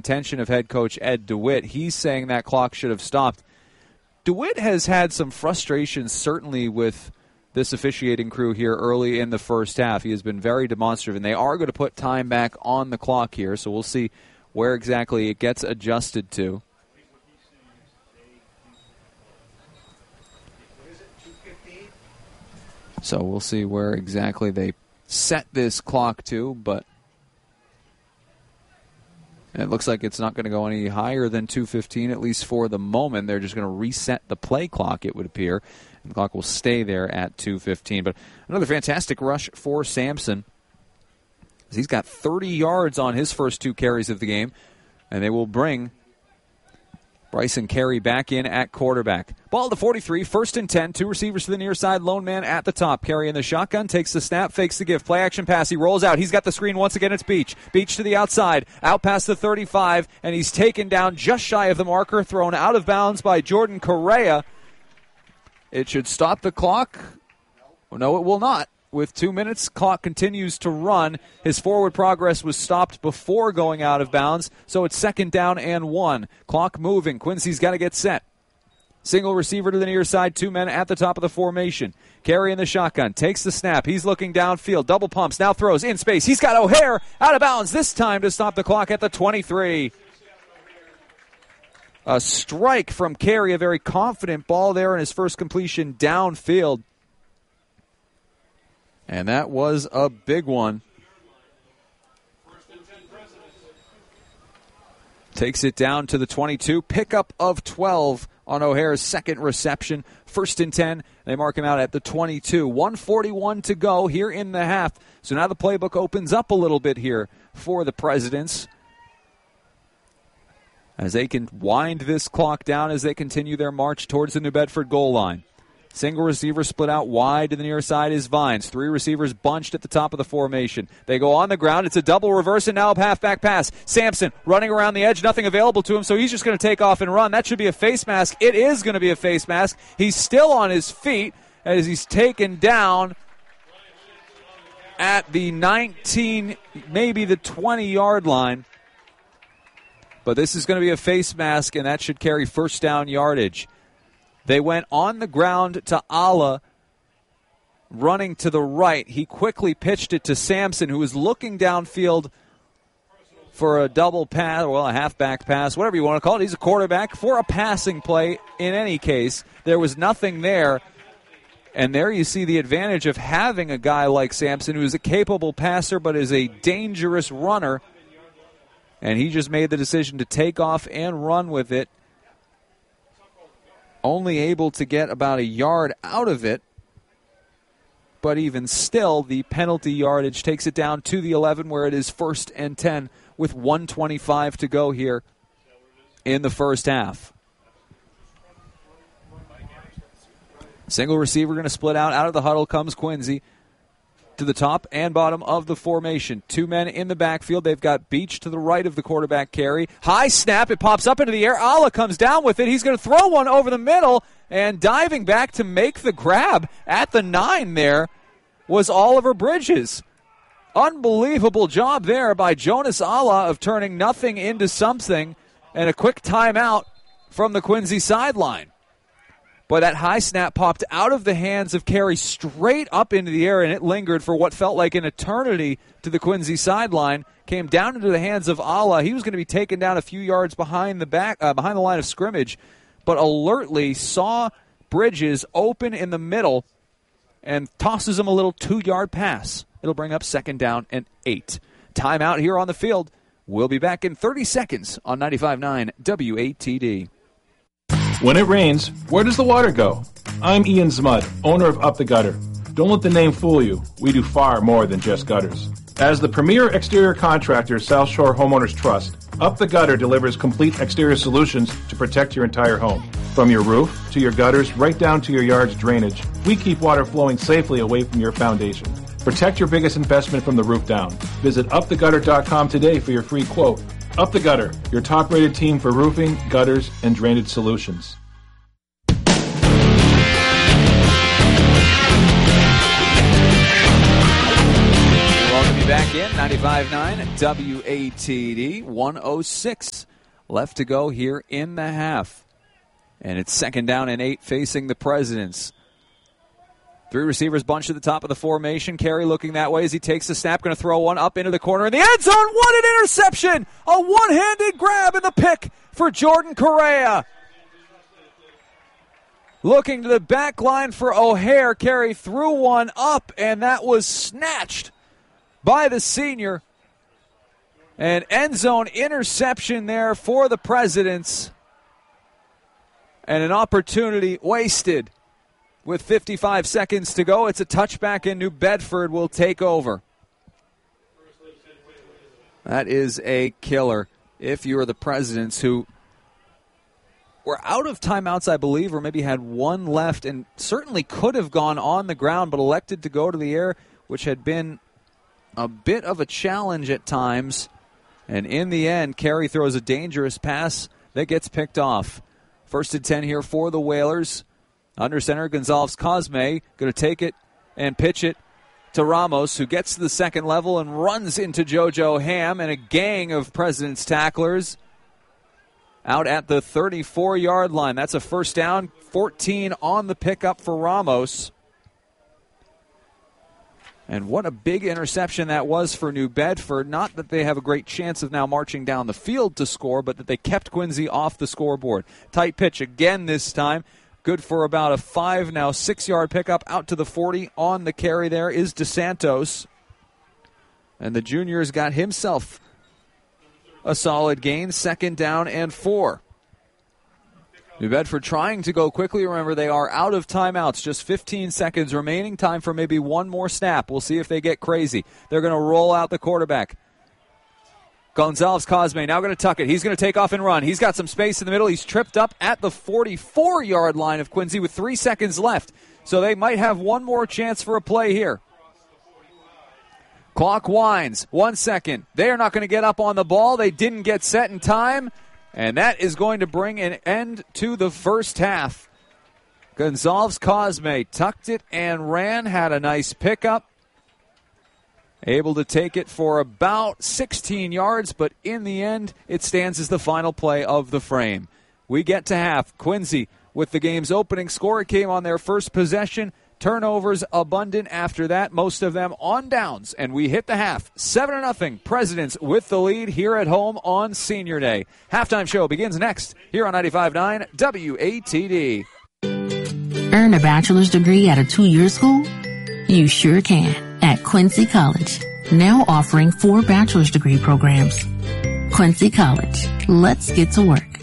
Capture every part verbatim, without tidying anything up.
intention of head coach Ed DeWitt. He's saying that clock should have stopped. DeWitt has had some frustration, certainly, with this officiating crew here early in the first half. He has been very demonstrative, and they are going to put time back on the clock here, so we'll see where exactly it gets adjusted to. So we'll see where exactly they set this clock to, but it looks like it's not going to go any higher than two fifteen, at least for the moment. They're just going to reset the play clock, it would appear. And the clock will stay there at two fifteen. But another fantastic rush for Sampson. He's got thirty yards on his first two carries of the game, and they will bring Bryson Carey back in at quarterback. Ball to forty-three, first and ten, two receivers to the near side, lone man at the top. Carey in the shotgun, takes the snap, fakes the give, play action pass, he rolls out, he's got the screen once again, it's Beach. Beach to the outside, out past the thirty-five, and he's taken down just shy of the marker, thrown out of bounds by Jordan Correa. It should stop the clock. No, it will not. With two minutes, clock continues to run. His forward progress was stopped before going out of bounds, so it's second down and one. Clock moving. Quincy's got to get set. Single receiver to the near side, two men at the top of the formation. Carey in the shotgun, takes the snap. He's looking downfield, double pumps, now throws in space. He's got O'Hare out of bounds, this time to stop the clock at the twenty-three. A strike from Carey, a very confident ball there in his first completion downfield. And that was a big one. Takes it down to the twenty-two. Pickup of twelve on O'Hare's second reception. First and ten. They mark him out at the twenty-two. one forty-one to go here in the half. So now the playbook opens up a little bit here for the Presidents, as they can wind this clock down as they continue their march towards the New Bedford goal line. Single receiver split out wide to the near side is Vines. Three receivers bunched at the top of the formation. They go on the ground. It's a double reverse and now a halfback pass. Sampson running around the edge. Nothing available to him, so he's just going to take off and run. That should be a face mask. It is going to be a face mask. He's still on his feet as he's taken down at the nineteen, maybe the twenty-yard line. But this is going to be a face mask, and that should carry first down yardage. They went on the ground to Ala, running to the right. He quickly pitched it to Sampson, who was looking downfield for a double pass, well, a halfback pass, whatever you want to call it. He's a quarterback for a passing play in any case. There was nothing there. And there you see the advantage of having a guy like Sampson, who is a capable passer but is a dangerous runner. And he just made the decision to take off and run with it. Only able to get about a yard out of it. But even still, the penalty yardage takes it down to the eleven, where it is first and ten with one twenty-five to go here in the first half. Single receiver going to split out. Out of the huddle comes Quincy to the top and bottom of the formation. Two men in the backfield. They've got Beach to the right of the quarterback carry. High snap. It pops up into the air. Ala comes down with it. He's going to throw one over the middle, and diving back to make the grab at the nine there was Oliver Bridges. Unbelievable job there by Jonas Ala of turning nothing into something, and a quick timeout from the Quincy sideline. But that high snap popped out of the hands of Carey straight up into the air, and it lingered for what felt like an eternity to the Quincy sideline. Came down into the hands of Ala. He was going to be taken down a few yards behind the back, uh, behind the line of scrimmage, but alertly saw Bridges open in the middle and tosses him a little two-yard pass. It'll bring up second down and eight. Timeout here on the field. We'll be back in thirty seconds on ninety-five point nine W A T D. When it rains, where does the water go? I'm Ian Zmudd, owner of Up the Gutter. Don't let the name fool you. We do far more than just gutters. As the premier exterior contractor South Shore Homeowners Trust, Up the Gutter delivers complete exterior solutions to protect your entire home. From your roof to your gutters, right down to your yard's drainage, we keep water flowing safely away from your foundation. Protect your biggest investment from the roof down. Visit up the gutter dot com today for your free quote. Up the Gutter, your top-rated team for roofing, gutters, and drainage solutions. Welcome you back in. ninety-five point nine W A T D. one oh six left to go here in the half. And it's second down and eight facing the Presidents. Three receivers bunched at the top of the formation. Carey looking that way as he takes the snap. Going to throw one up into the corner in the end zone. What an interception! A one-handed grab in the pick for Jordan Correa. Looking to the back line for O'Hare. Carey threw one up, and that was snatched by the senior. An end zone interception there for the Presidents. And an opportunity wasted. With fifty-five seconds to go, it's a touchback, and New Bedford will take over. That is a killer. If you are the Presidents, who were out of timeouts, I believe, or maybe had one left, and certainly could have gone on the ground, but elected to go to the air, which had been a bit of a challenge at times. And in the end, Carey throws a dangerous pass that gets picked off. First and ten here for the Whalers. Under center, Gonzalez Cosme going to take it and pitch it to Ramos, who gets to the second level and runs into JoJo Ham and a gang of Presidents tacklers out at the thirty-four-yard line. That's a first down, fourteen on the pickup for Ramos. And what a big interception that was for New Bedford. Not that they have a great chance of now marching down the field to score, but that they kept Quincy off the scoreboard. Tight pitch again this time. Good for about a five, now six-yard pickup out to the forty. On the carry there is DeSantos. And the junior's got himself a solid gain, second down and four. New Bedford trying to go quickly. Remember, they are out of timeouts. Just fifteen seconds remaining. Time for maybe one more snap. We'll see if they get crazy. They're going to roll out the quarterback. Gonzalez Cosme now going to tuck it. He's going to take off and run. He's got some space in the middle. He's tripped up at the forty-four-yard line of Quincy with three seconds left. So they might have one more chance for a play here. Clock winds. One second. They are not going to get up on the ball. They didn't get set in time. And that is going to bring an end to the first half. Gonzalez Cosme tucked it and ran. Had a nice pickup. Able to take it for about sixteen yards, but in the end, it stands as the final play of the frame. We get to half. Quincy with the game's opening score. It came on their first possession. Turnovers abundant after that, most of them on downs. And we hit the half. seven to nothing. Presidents with the lead here at home on Senior Day. Halftime show begins next here on ninety-five point nine W A T D. Earn a bachelor's degree at a two-year school? You sure can at Quincy College. Now offering four bachelor's degree programs. Quincy College. Let's get to work.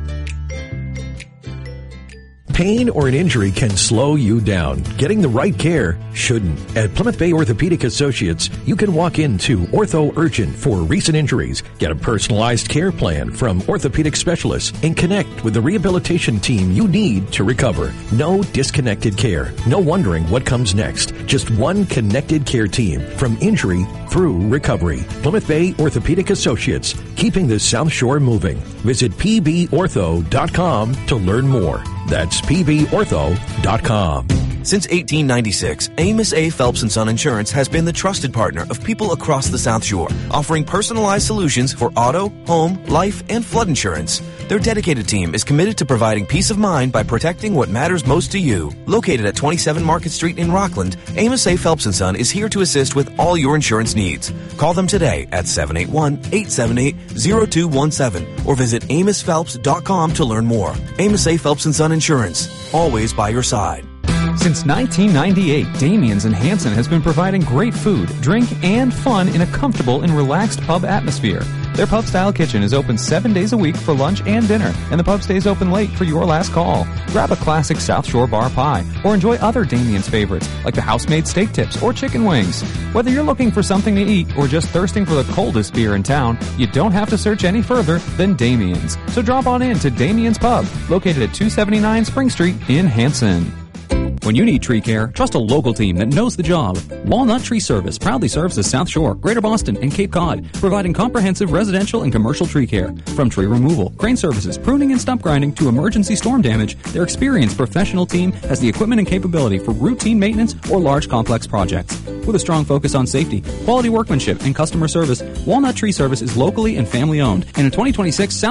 Pain or an injury can slow you down. Getting the right care shouldn't. At Plymouth Bay Orthopedic Associates, you can walk into Ortho Urgent for recent injuries, get a personalized care plan from orthopedic specialists, and connect with the rehabilitation team you need to recover. No disconnected care. No wondering what comes next. Just one connected care team from injury through recovery. Plymouth Bay Orthopedic Associates, keeping the South Shore moving. Visit P B ortho dot com to learn more. That's P B ortho dot com. Since eighteen ninety-six, Amos A. Phelps and Son Insurance has been the trusted partner of people across the South Shore, offering personalized solutions for auto, home, life, and flood insurance. Their dedicated team is committed to providing peace of mind by protecting what matters most to you. Located at twenty-seven Market Street in Rockland, Amos A. Phelps and Son is here to assist with all your insurance needs. Call them today at seven eight one, eight seven eight, zero two one seven or visit amos phelps dot com to learn more. Amos A. Phelps and Son Insurance, always by your side. Since nineteen ninety-eight, Damien's in Hanson has been providing great food, drink, and fun in a comfortable and relaxed pub atmosphere. Their pub-style kitchen is open seven days a week for lunch and dinner, and the pub stays open late for your last call. Grab a classic South Shore bar pie, or enjoy other Damien's favorites, like the house-made steak tips or chicken wings. Whether you're looking for something to eat or just thirsting for the coldest beer in town, you don't have to search any further than Damien's. So drop on in to Damien's Pub, located at two seventy-nine Spring Street in Hanson. When you need tree care, trust a local team that knows the job. Walnut Tree Service proudly serves the South Shore, Greater Boston, and Cape Cod, providing comprehensive residential and commercial tree care. From tree removal, crane services, pruning and stump grinding to emergency storm damage, their experienced professional team has the equipment and capability for routine maintenance or large complex projects. With a strong focus on safety, quality workmanship, and customer service, Walnut Tree Service is locally and family owned, and in twenty twenty-six, South